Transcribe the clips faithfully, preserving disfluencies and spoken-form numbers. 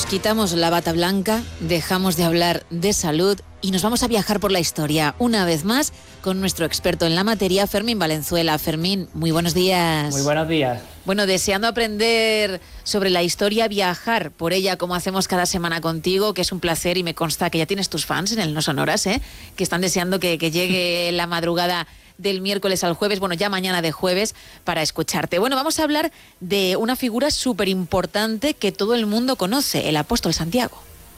Nos quitamos la bata blanca, dejamos de hablar de salud y nos vamos a viajar por la historia, una vez más, con nuestro experto en la materia, Fermín Valenzuela. Fermín, muy buenos días. Muy buenos días. Bueno, deseando aprender sobre la historia, viajar por ella como hacemos cada semana contigo, que es un placer y me consta que ya tienes tus fans en el No Sonoras, ¿eh? Que están deseando que, que llegue la madrugada del miércoles al jueves, bueno, ya mañana de jueves, para escucharte. Bueno, vamos a hablar de una figura súper importante que todo el mundo conoce, el apóstol Santiago.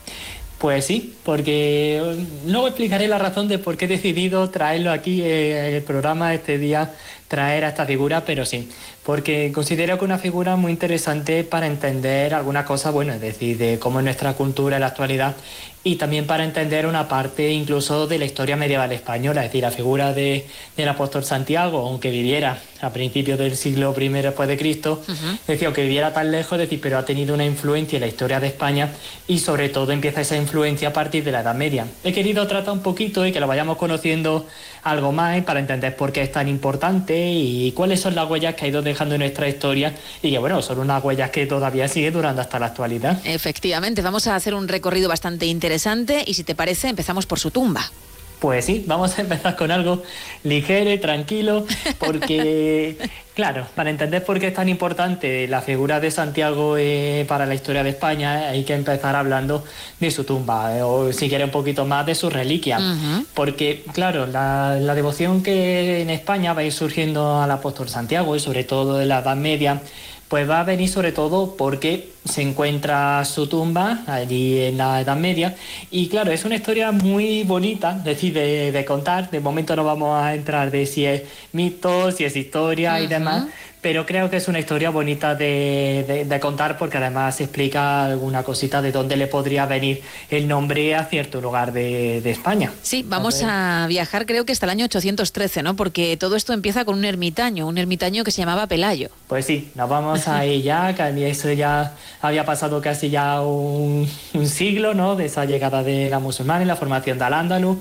Pues sí, porque luego explicaré la razón de por qué he decidido traerlo aquí en el programa este día, traer a esta figura, pero sí, porque considero que es una figura muy interesante para entender algunas cosas, bueno, es decir, de cómo es nuestra cultura en la actualidad y también para entender una parte incluso de la historia medieval española, es decir, la figura de, del apóstol Santiago, aunque viviera a principios del siglo primero después de Cristo, uh-huh. es decir, aunque viviera tan lejos, es decir, pero ha tenido una influencia en la historia de España y sobre todo empieza esa influencia a partir de la Edad Media. He querido tratar un poquito y que lo vayamos conociendo algo más para entender por qué es tan importante y cuáles son las huellas que ha ido dejando en nuestra historia y que, bueno, son unas huellas que todavía sigue durando hasta la actualidad. Efectivamente, vamos a hacer un recorrido bastante interesante y si te parece empezamos por su tumba. Pues sí, vamos a empezar con algo ligero y tranquilo, porque, claro, para entender por qué es tan importante la figura de Santiago eh, para la historia de España, hay que empezar hablando de su tumba, eh, o si quiere un poquito más de su reliquia, uh-huh. porque, claro, la, la devoción que en España va a ir surgiendo al apóstol Santiago, y sobre todo en la Edad Media, pues va a venir sobre todo porque se encuentra su tumba allí en la Edad Media y claro, es una historia muy bonita, es decir, de, de contar. De momento no vamos a entrar de si es mito, si es historia uh-huh. y demás, pero creo que es una historia bonita de, de, de contar porque además explica alguna cosita de dónde le podría venir el nombre a cierto lugar de, de España. Sí, vamos a, a viajar creo que hasta el año ochocientos trece, ¿no? Porque todo esto empieza con un ermitaño, un ermitaño que se llamaba Pelayo. Pues sí, nos vamos ahí ya, que eso ya había pasado casi ya un, un siglo, ¿no? De esa llegada de la musulmana y la formación de Al-Ándalus.